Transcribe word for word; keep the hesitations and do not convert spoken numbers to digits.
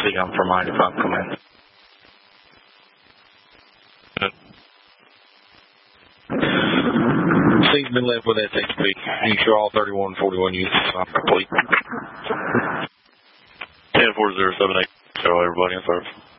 see them for mine if I'm coming. Scene's been left with S H P. Make sure all thirty-one forty-one units are complete. ten four zero seven eight, show everybody in service.